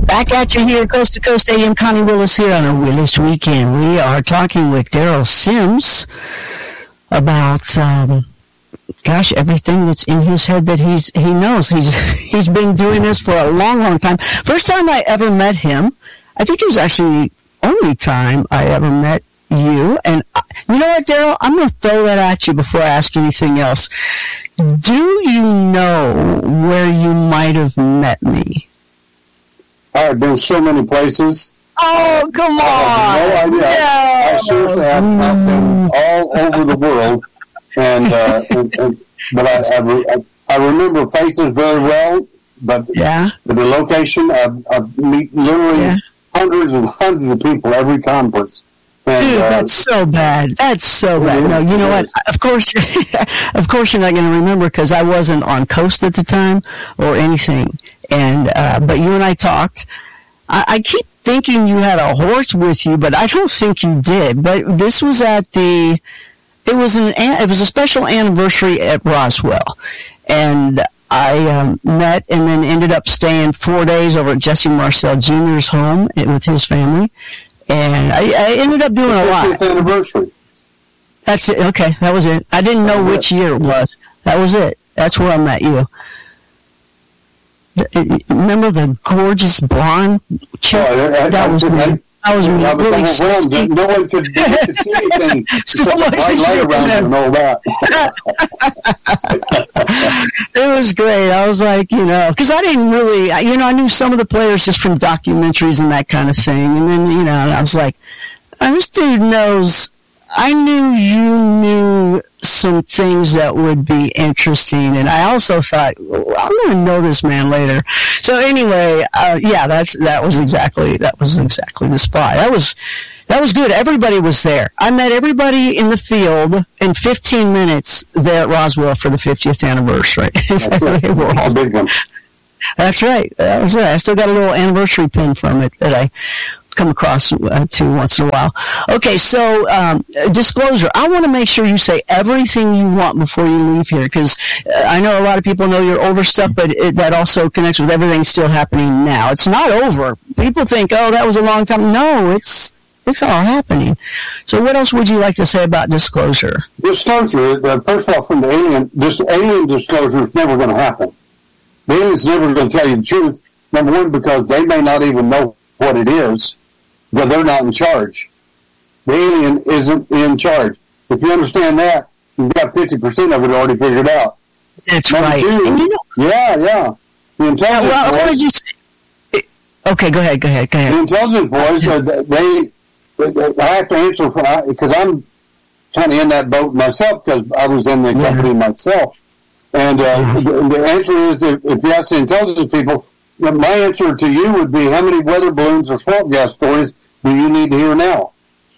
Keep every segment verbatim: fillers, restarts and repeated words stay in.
Back at you here, Coast to Coast A M. Connie Willis here on a Willis Weekend. We are talking with Daryl Sims about, um, gosh, everything that's in his head that he's he knows. He's he's been doing this for a long, long time. First time I ever met him, I think it was actually the only time I ever met you. And uh, you know what, Daryl? I'm going to throw that at you before I ask anything else. Do you know where you might have met me? I've been so many places. Oh, come on. I have no idea. No. I, I seriously have I've been all over the world. And, uh, and, and but I, I, I remember faces very well. But yeah. the location, I, I meet literally yeah. hundreds and hundreds of people every conference. And, Dude, uh, that's so bad. That's so bad. No, you know what? Of course, of course, you're not going to remember because I wasn't on Coast at the time or anything. And uh, but you and I talked. I, I keep thinking you had a horse with you, but I don't think you did. But this was at the. It was an. It was a special anniversary at Roswell, and I um, met and then ended up staying four days over at Jesse Marcel Junior's home with his family. And I, I ended up doing a lot. fiftieth anniversary. That's it. Okay, that was it. I didn't know which year it was. That was it. That's where I met you. Remember the gorgeous blonde chick? Oh, I, I, that was I, me. I, I was I really was overwhelmed. No one could, could see anything. So Just much a bright light around it and all that. It was great. I was like, you know, because I didn't really, you know, I knew some of the players just from documentaries and that kind of thing. And then, you know, I was like, oh, this dude knows. I knew you knew some things that would be interesting, and I also thought, well, I'm going to know this man later. So anyway, uh, yeah, that's that was exactly that was exactly the spot. That was that was good. Everybody was there. I met everybody in the field in fifteen minutes there at Roswell for the fiftieth anniversary. That's, a, that's a big one. That's right. That was right. I still got a little anniversary pin from it that I come across uh, to once in a while. Okay, so um, disclosure. I want to make sure you say everything you want before you leave here, because uh, I know a lot of people know your older stuff, but it, that also connects with everything still happening now. It's not over. People think, oh, that was a long time. No, it's it's all happening. So what else would you like to say about disclosure? Disclosure, uh, first of all, from the alien, this alien disclosure is never going to happen. The alien's never going to tell you the truth, number one, because they may not even know what it is, but they're not in charge. The alien isn't in charge. If you understand that, you've got fifty percent of it already figured out. That's Number right. two, And you know, yeah, yeah. The intelligence well, what boys, did you say? Okay, go ahead, go ahead, go the ahead. intelligence boys, uh, they, they, I have to answer for, because I'm kind of in that boat myself, because I was in the Yeah. company myself. And uh, the, the answer is, if, if you ask the intelligence people, my answer to you would be, how many weather balloons or swamp gas stories do you need to hear now?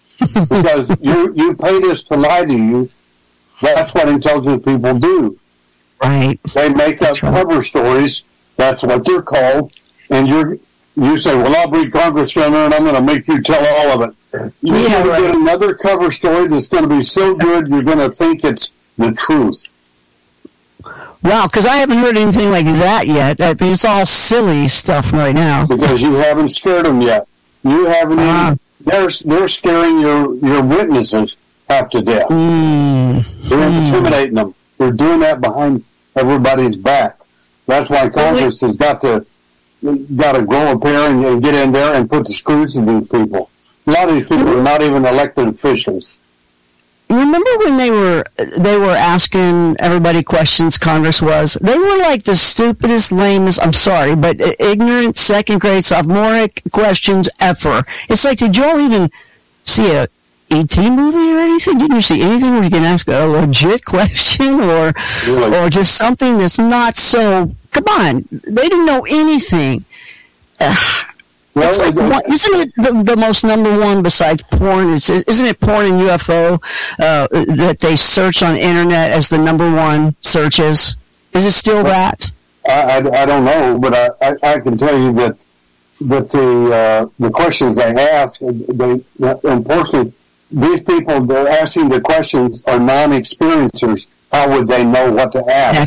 Because you you paid us to lie to you. That's what intelligent people do. Right. They make up right. cover stories. That's what they're called. And you're you say, well, I'll be Congress Gunner, and I'm going to make you tell all of it. You're Yeah, going to right. get another cover story that's going to be so good, you're going to think it's the truth. Wow, because I haven't heard anything like that yet. I mean, it's all silly stuff right now. Because you haven't scared them yet. You haven't Uh, even, they're, they're scaring your, your witnesses half to death. Mm, They're intimidating them. They're doing that behind everybody's back. That's why Congress has got to got to grow up here and, and get in there and put the screws in these people. A lot of these people are not even elected officials. remember when they were they were asking everybody questions? Congress was. They were like the stupidest, lamest. I'm sorry, but ignorant second grade sophomoric questions ever. It's like, did y'all even see a E T movie or anything? Didn't you see anything where you can ask a legit question or Really? or just something that's not so? Come on, they didn't know anything. Ugh. Well, It's like, it- what, isn't it the, the most number one besides porn? It's, isn't it porn and U F O uh, that they search on internet as the number one searches? Is it still that? I, I, I don't know, but I, I, I can tell you that that the uh, the questions they ask, they unfortunately these people they're asking the questions are non-experiencers. How would they know what to ask? That's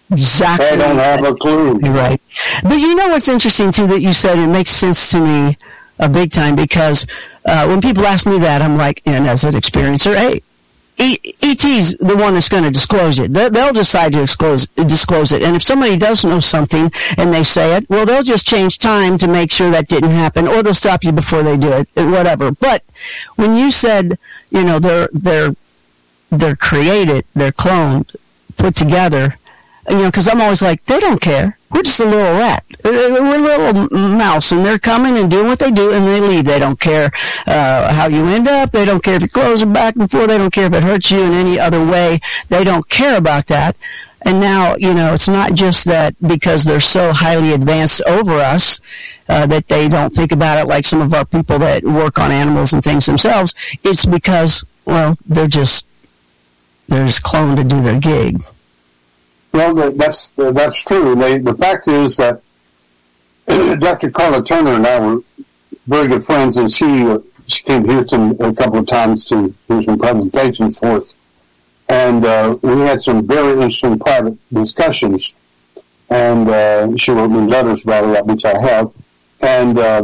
Exactly. They don't have a clue. You're right. But you know what's interesting, too, that you said, it makes sense to me a big time, because uh, when people ask me that, I'm like, and as an experiencer, hey, E T's the one that's going to disclose it. They'll decide to disclose, disclose it. And if somebody does know something and they say it, well, they'll just change time to make sure that didn't happen, or they'll stop you before they do it, whatever. But when you said, you know, they're, they're, they're created, they're cloned, put together, you know, because I'm always like, they don't care. We're just a little rat. We're a little mouse, and they're coming and doing what they do, and they leave. They don't care uh, how you end up. They don't care if your clothes are back and forth. They don't care if it hurts you in any other way. They don't care about that. And now, you know, it's not just that because they're so highly advanced over us uh, that they don't think about it like some of our people that work on animals and things themselves. It's because, well, they're just, they're just cloned to do their gig. Well, that's that's true. They, the fact is that Doctor Carla Turner and I were very good friends, and she she came to Houston a couple of times to do some presentations for us, and uh, we had some very interesting private discussions. And uh, she wrote me letters about it, which I have, and uh,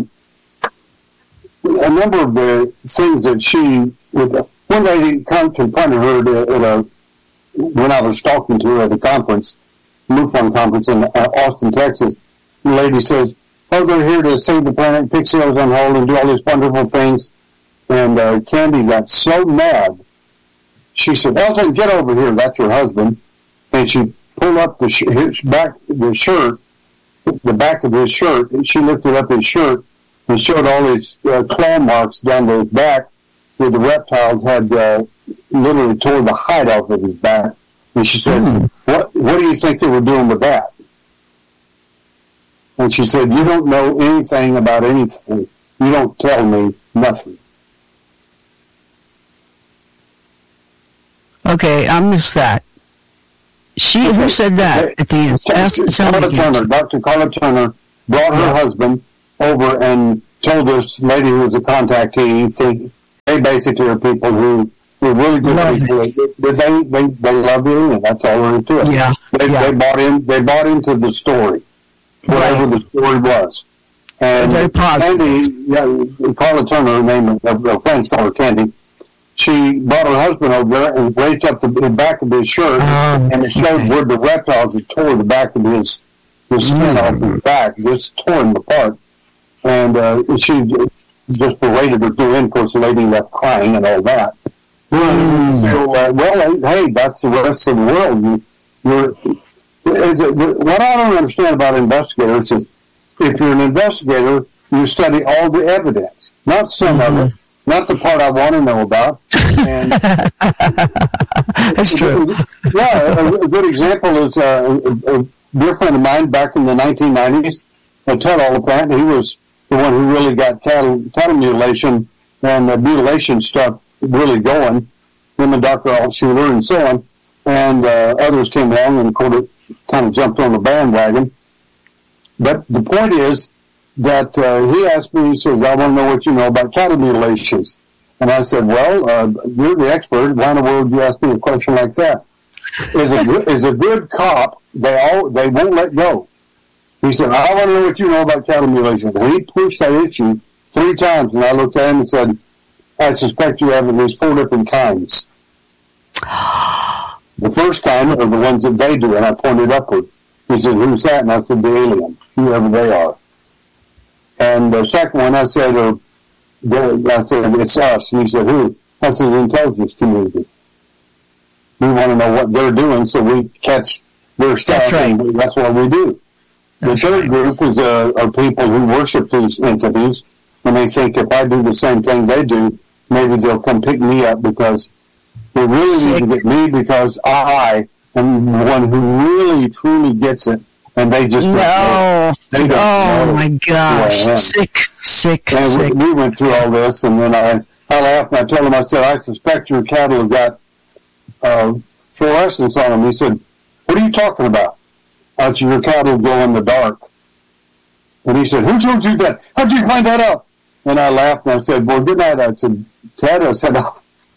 a number of the things that she would. One lady confronted her at a when I was talking to her at a conference, MUFON conference in Austin, Texas. The lady says, oh, they're here to save the planet, fix the ozone hole, and do all these wonderful things. And uh, Candy got so mad. She said, Elton, get over here. That's her husband. And she pulled up the, sh- his back, the shirt, the back of his shirt. She lifted up his shirt and showed all his uh, claw marks down to his back, where the reptiles had uh, literally tore the hide off of his back. And she said, mm. what What do you think they were doing with that? And she said, you don't know anything about anything. You don't tell me nothing. Okay, I missed that. She, okay. Who said that at the end? Carla Turner, Doctor Carla Turner brought her yeah. husband over and told this lady who was a contactee, think, they basically are people who were really good love people. They, they, they love the alien. That's all there is to it. Yeah. They, yeah. they bought in. They bought into the story, whatever right. the story was. And very positive. Candy, yeah, Carla Turner, her name, her friends call her Candy. She brought her husband over there and raised up the, the back of his shirt, um, and it showed okay. where the reptiles had tore the back of his his skin mm. off his back, just torn him apart. And uh, she just berated her through in. Of course, the lady left crying and all that. Mm. So, uh, well, hey, that's the rest of the world. You, you're, it, what I don't understand about investigators is if you're an investigator, you study all the evidence, not some mm-hmm. of it, not the part I want to know about. And that's true. Yeah, a, a good example is uh, a, a dear friend of mine back in the nineteen nineties, Ted Oliphant. He was the one who really got cattle, cattle mutilation and uh, mutilation stuff really going. Him and Doctor Al Schuler and so on. And uh, others came along and kind of, kind of jumped on the bandwagon. But the point is that uh, he asked me, he says, I want to know what you know about cattle mutilations. And I said, well, uh, you're the expert. Why in the world would you ask me a question like that? Is a good, is a good cop, they all they won't let go. He said, I want to know what you know about cattle mutilations. And he pushed that issue three times, and I looked at him and said, I suspect you have at least four different kinds. The first kind are the ones that they do, and I pointed upward. He said, who's that? And I said, the alien, whoever they are. And the second one, I said, uh, I said, it's us. And he said, who? I said, the intelligence community. We want to know what they're doing so we catch their stuff, that's right. And that's what we do. That's the third right. group is uh, are people who worship these entities, and they think if I do the same thing they do, maybe they'll come pick me up because they really Sick. need to get me because I am the one who really, truly gets it, and they just don't no. know. They don't oh, know my gosh. Sick, sick, and sick. We, we went through all this, and then I, I laughed, and I told him, I said, I suspect your cattle have got uh, fluorescence on them. He said, what are you talking about? I said, your cattle glow in the dark. And he said, who told you that? How did you find that out? And I laughed, and I said, well, good night. I said, Ted, I said, I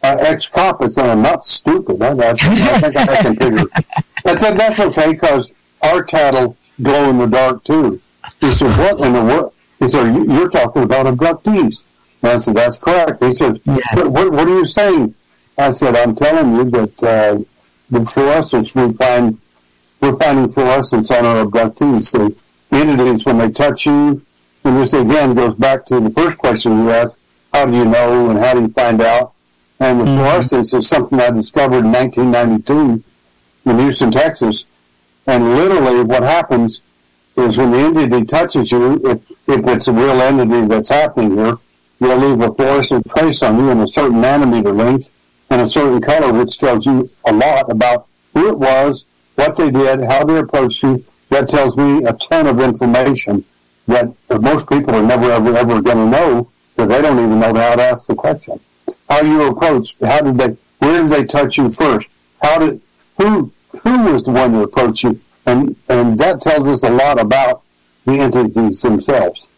uh, ex-cop is saying, I'm not stupid. I, I, I think I can figure it. But then that's okay, because our cattle glow in the dark, too. He said, what in the world? He said, you're talking about abductees. And I said, that's correct. He said, yeah. what, what, what are you saying? I said, I'm telling you that uh, the fluorescence we find, we're finding fluorescence on our abductees. The entities, when they touch you, and this again goes back to the first question you asked, how do you know and how do you find out? And the mm-hmm. fluorescence is something I discovered in nineteen ninety-two in Houston, Texas. And literally what happens is when the entity touches you, if, if it's a real entity that's happening here, you'll leave a fluorescent trace on you in a certain nanometer length and a certain color, which tells you a lot about who it was, what they did, how they approached you. That tells me a ton of information that most people are never, ever, ever going to know, because they don't even know how to ask the question. How you approached, how did they, where did they touch you first? How did, who, who was the one that approached you? And, and that tells us a lot about the entities themselves.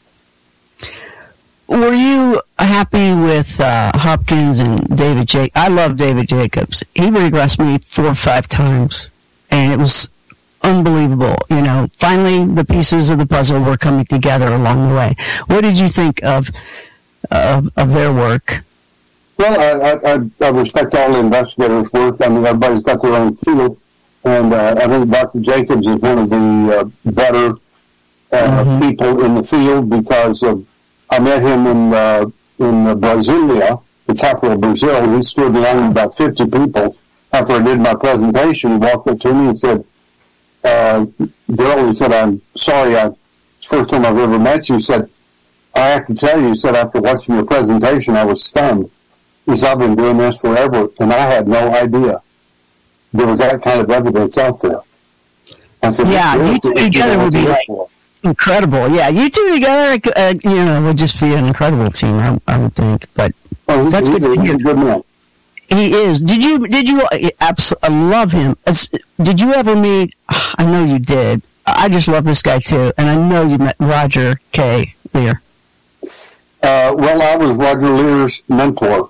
Were you happy with uh, Hopkins and David Jacobs? I love David Jacobs. He regressed me four or five times, and it was unbelievable. You know, finally the pieces of the puzzle were coming together along the way. What did you think of of, of their work? Well, I, I, I respect all the investigators' work. I mean, everybody's got their own field, and uh, I think Doctor Jacobs is one of the uh, better uh, mm-hmm. people in the field, because of, I met him in uh, in Brasilia, the capital of Brazil. He stood along with about fifty people. After I did my presentation, he walked up to me and said, uh, Bill, he said, I'm sorry, I, it's the first time I've ever met you. He said, I have to tell you, he said, after watching your presentation, I was stunned. He said, I've been doing this forever, and I had no idea there was that kind of evidence out there. I said, yeah, you two together would be like incredible. Yeah, you two together, uh, you know, would just be an incredible team, I, I would think. But oh, he's, that's he's, good. A, he's a good man. He is. Did you? Did you? I love him. Did you ever meet? I know you did. I just love this guy too, and I know you met Roger K. Leir. Uh, well, I was Roger Leir's mentor.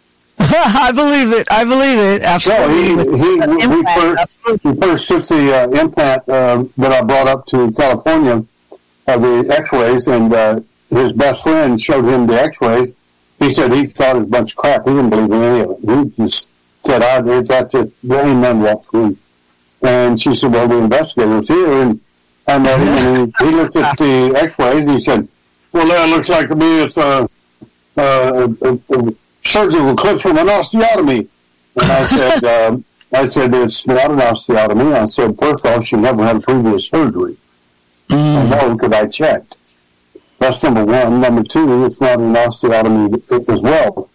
I believe it. I believe it. Absolutely. So he he, uh, we first, he first took the uh, implant uh, that I brought up to California, uh, the X-rays, and uh, his best friend showed him the X-rays. He said he thought it was a bunch of crap. He didn't believe in any of it. He just said, "I did that. Just there ain't none walk through." And she said, "Well, the investigators here," and I met him, and he, he looked at the X-rays and he said, "Well, that looks like to me it's uh, uh, a, a surgical clip from an osteotomy." And I said, uh, "I said it's not an osteotomy." I said, "First of all, she never had a previous surgery." Mm. I know because I checked. That's number one. Number two, it's not an osteotomy as well.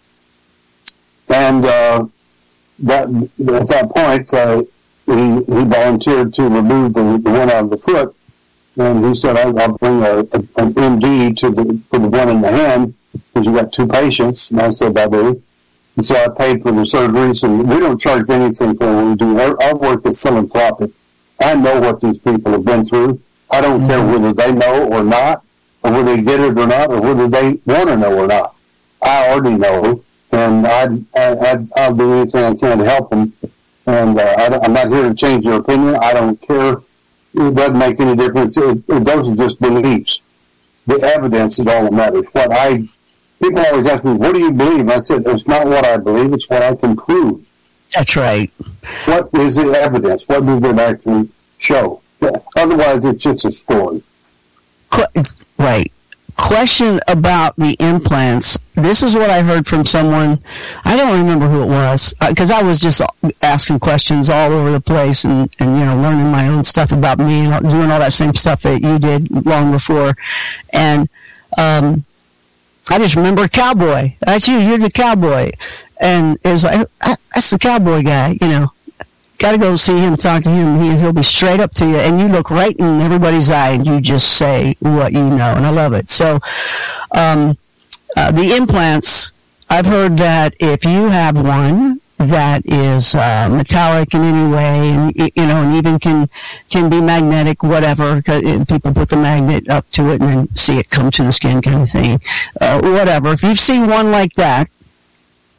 And uh, that at that point, uh, he, he volunteered to remove the, the one out of the foot, and he said, "I'll, I'll bring a, a, an M D to the for the one in the hand, because you got two patients." And I said, "I do." And so I paid for the surgeries, and we don't charge anything for what we do. Our, our work is philanthropic. I know what these people have been through. I don't mm-hmm. care whether they know or not, or whether they get it or not, or whether they want to know or not. I already know, and I, I, I'll do anything I can to help them. And uh, I, I'm not here to change their opinion. I don't care. It doesn't make any difference. It, it, those are just beliefs. The evidence is all that matters. What I people always ask me, "What do you believe?" I said, "It's not what I believe; it's what I can prove." That's right. What is the evidence? What does it actually show? Otherwise, it's just a story. Right. Question about the implants. This is what I heard from someone. I don't remember who it was, because uh, I was just asking questions all over the place and, and, you know, learning my own stuff about me and doing all that same stuff that you did long before. And um, I just remember Cowboy. That's you. You're the Cowboy. And it was like, that's the Cowboy guy, you know. Got to go see him, talk to him. He, he'll be straight up to you, and you look right in everybody's eye, and you just say what you know, and I love it. So, um, uh, the implants, I've heard that if you have one that is uh, metallic in any way, and you know, and even can can be magnetic, whatever. People put the magnet up to it and then see it come to the skin, kind of thing. Uh, whatever. If you've seen one like that,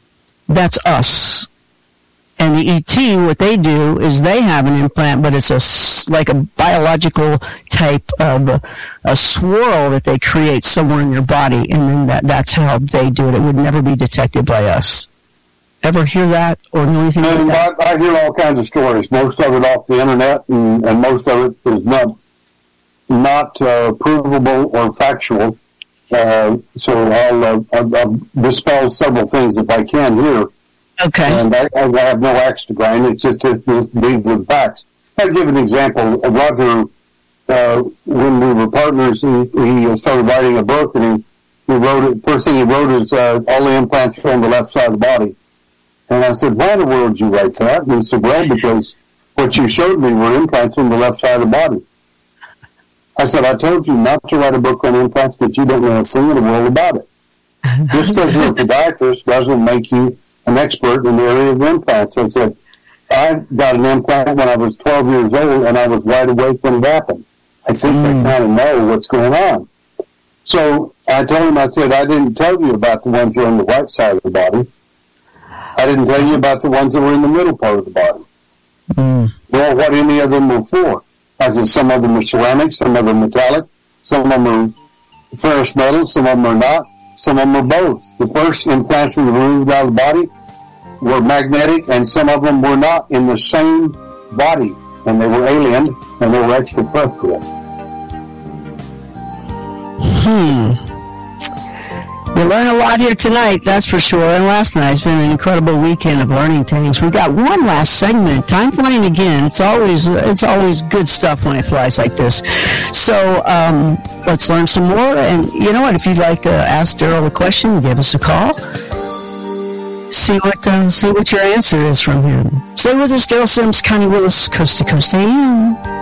that's us. And the E T, what they do is they have an implant, but it's a, like a biological type of a, a swirl that they create somewhere in your body, and then that, that's how they do it. It would never be detected by us. Ever hear that or know anything and about that? I, I hear all kinds of stories, most of it off the internet, and, and most of it is not not uh, provable or factual. Uh, so I'll, uh, I'll, I'll dispel several things if I can here. Okay. And I, I have no axe to grind. It's just that these are the facts. I'll give an example. Roger, uh, when we were partners, he, he started writing a book, and he, he wrote it. First thing he wrote is uh, all the implants are on the left side of the body. And I said, why in the world did you write that? And he said, well, because what you showed me were implants on the left side of the body. I said, I told you not to write a book on implants, but you don't know a thing in the world about it. Just because you're a podiatrist doesn't make you an expert in the area of implants. I said, I got an implant when I was twelve years old, and I was wide awake when it happened. I think mm. I kind of know what's going on. So I told him, I said, I didn't tell you about the ones that are on the right side of the body. I didn't tell you about the ones that were in the middle part of the body. Mm. Nor what any of them were for. I said, some of them are ceramic, some of them are metallic, some of them are ferrous metal, some of them are not. Some of them are both. The first implants we removed out of the body were magnetic, and some of them were not in the same body, and they were alien, and they were extraterrestrial. Hmm. We learn a lot here tonight, that's for sure. And last night's been an incredible weekend of learning things. We got one last segment. Time flying again. It's always it's always good stuff when it flies like this. So um, let's learn some more. And you know what? If you'd like to ask Daryl a question, give us a call. See what uh, see what your answer is from him. Stay with us, Daryl Sims, Connie Willis, Coast to Coast A M.